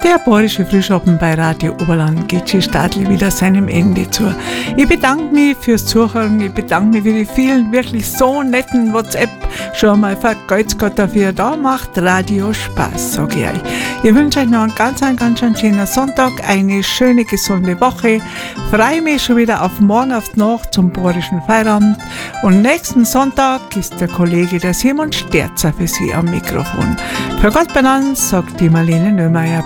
Der Borische Frühschoppen bei Radio Oberland geht schon staatlich wieder seinem Ende zu. Ich bedanke mich fürs Zuhören, ich bedanke mich für die vielen wirklich so netten WhatsApp. Schon mal vergolt's Gott dafür, da macht Radio Spaß, sage ich euch. Ich wünsche euch noch einen ganz schönen Sonntag, eine schöne, gesunde Woche. Freue mich schon wieder auf morgen auf die Nacht zum Borischen Feierabend. Und nächsten Sonntag ist der Kollege der Simon Sterzer für Sie am Mikrofon. Für Gott benannt, sagt die Marlene Nömeier.